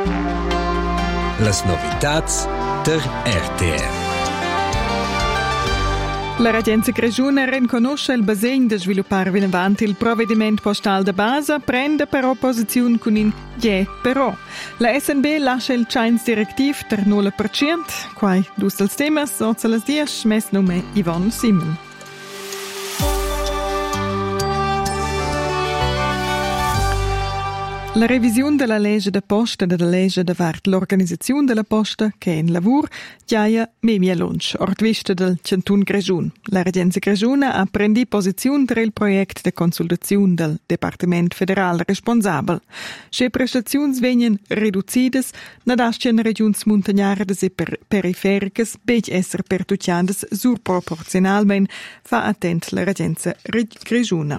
Las novitats der RTR. La Regenza Grischuna riconosce il basegno di sviluppare in avanti il provvedimento postale di base, prende però posizione con un «yeah, però». La SNB lascia il Chains direttiv per 0%, quai dus dels temas, oza las dies, mes nome Yvonne Simon. La revisione della legge de posta e della legge de vart l'organizzazione della posta che è in lavoro giaia memia lunch, ortvista del Cantun Grischun. La Regenza Grischuna ha prendi posizione per il progetto de consultazione del Departement Federal responsabile. Se prestazioni vengono riduzidas, nadascian regions montagnardes e perifericas bec esser pertucciandes surproporzionalmente, fa attent la Regenza Grischuna.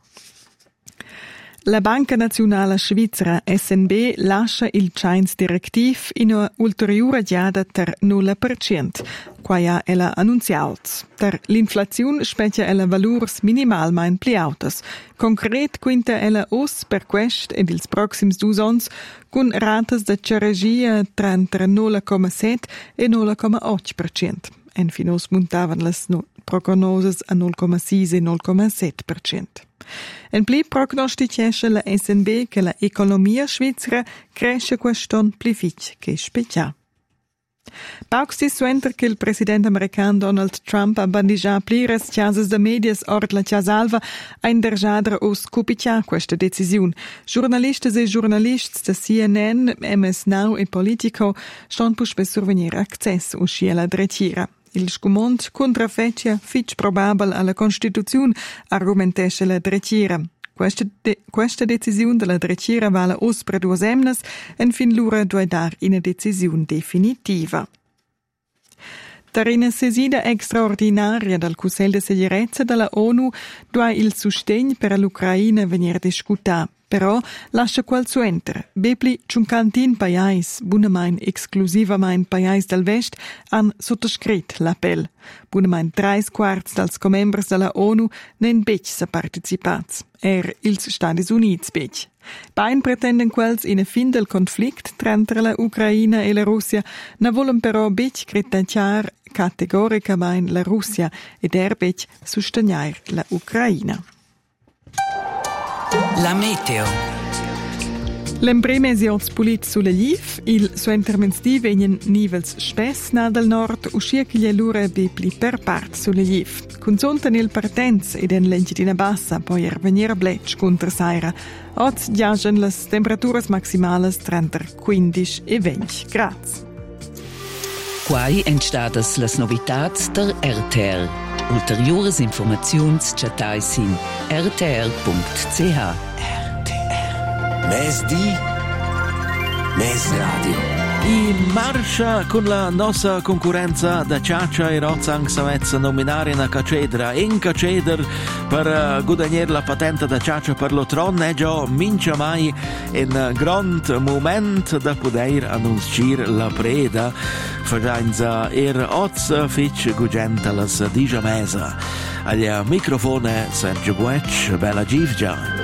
La Banca Nazionale Svizzera SNB lascia il Chains direttiv in una ulteriore giada per 0%, quaia ella annunziaut. Per l'inflazione specie ella valurs minimalmein pli autas. Concret quinta ella os per quest ed ils proxims 2 ans con ratas de ceregia tra 0,7 e 0,8%. En finos montavan las prognoses a 0,6 e 0,7%. En pli prognosticesce la SNB che la economia svizzera cresce quest'anno pli fitch che specià. Paucs di suenter che il presidente americano Donald Trump ha bandigià plires chiases de medias ord la chiasalva a indergiadra o scupiccia questa decisione. Giornalistes e giornalists de CNN, MS Now e Politico ston pus per survenire accesso uscia la dretira. Il scumont contrafeccia fitch probabile alla Costituzione, argumentesce la dretira. Questa decisione della dretira vale os per 2 semnas en fin l'ura due dar una decisione definitiva. Per una sesida extraordinaria del Consiglio di Sicurezza della ONU dove il sostegno per l'Ucraina venire discutato. Però lascia qual suenter. Bepli 50 paesi, bunamain exclusivament paesi del West, han sottoscrit l'appell. Bunamain 3/4 dels comembres della ONU nen bec sa participats. Ils Stati Units bec. Bein pretenden quels in fin del conflict tra la Ucraina e la Russia, na volen però bec criticar categoricament la Russia ed bec sostenier la Ucraina. La meteo. L'empreme esiots pulit sulle Liv, il suentermensdi venien nivels spess na del nord, uscia che gli allure bepli per part sulle Liv. Consultan il partenz ed en l'engitina bassa, poi venire bletch contra saira. Oz giagen las temperaturas maximales tra 15 e 20 grads. Quai entstadas las novitats der RTR. Ulteriores informaziuns chatais in rtr.ch. RTR. Mes di, mes radio. In marcia con la nostra concorrenza da Ciaccia e Rozzang savezza nominare una cacedra in caceder per guadagnare la patente da Ciaccia per lo tron e già mincia mai in grand moment da poter annunciare la preda facenza oz fitch gugenta las 10 mesa. Agli microfone Sergio Guec, bella givgia.